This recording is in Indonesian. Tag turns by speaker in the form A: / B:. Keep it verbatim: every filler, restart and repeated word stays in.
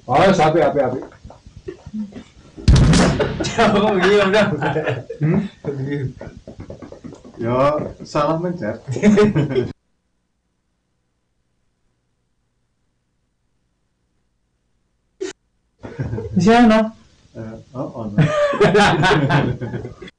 A: Oh, sapi api api.
B: Kok begini udah.
A: Hmm?
C: Yo, salah mencet.
A: Siapa no?
C: Eh, oh, oh.